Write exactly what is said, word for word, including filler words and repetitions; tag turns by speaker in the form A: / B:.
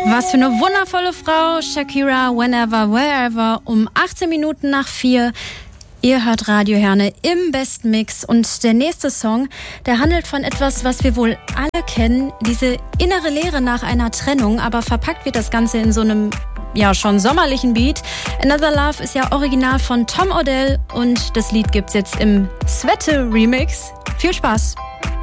A: Was für eine wundervolle Frau, Shakira, Whenever, Wherever, um achtzehn Minuten nach vier. Ihr hört Radio Herne im besten Mix und der nächste Song, der handelt von etwas, was wir wohl alle kennen, diese innere Leere nach einer Trennung, aber verpackt wird das Ganze in so einem, ja, schon sommerlichen Beat. Another Love ist ja original von Tom Odell und das Lied gibt's jetzt im Svette Remix. Viel Spaß!